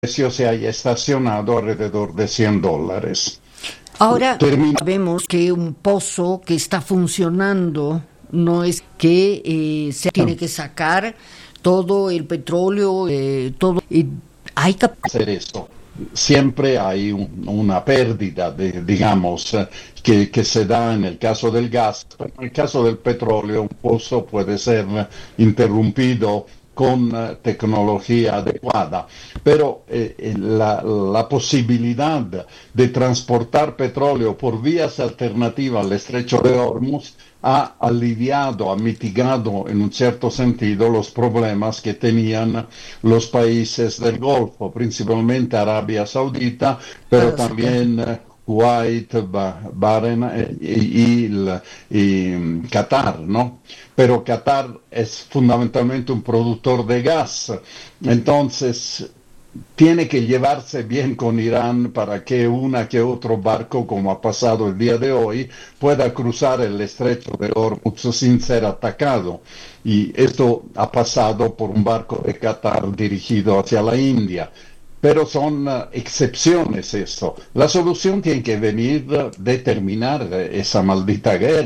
precio se haya estacionado alrededor de $100. Ahora Termina. sabemos que un pozo que está funcionando no es que se tiene que sacar todo el petróleo, todo. Hay Hacer esto. Siempre hay una pérdida, digamos, que se da en el caso del gas. En el caso del petróleo, un pozo puede ser interrumpido con tecnología adecuada, pero la posibilidad de transportar petróleo por vías alternativas al estrecho de Hormuz ha aliviado, ha mitigado en un cierto sentido los problemas que tenían los países del Golfo, principalmente Arabia Saudita, pero también Kuwait, Bahrein y Qatar, ¿no? Pero Qatar es fundamentalmente un productor de gas, entonces tiene que llevarse bien con Irán para que una que otro barco, como ha pasado el día de hoy, pueda cruzar el estrecho de Hormuz sin ser atacado. Y esto ha pasado por un barco de Qatar dirigido hacia la India. Pero son excepciones esto. La solución tiene que venir de terminar esa maldita guerra.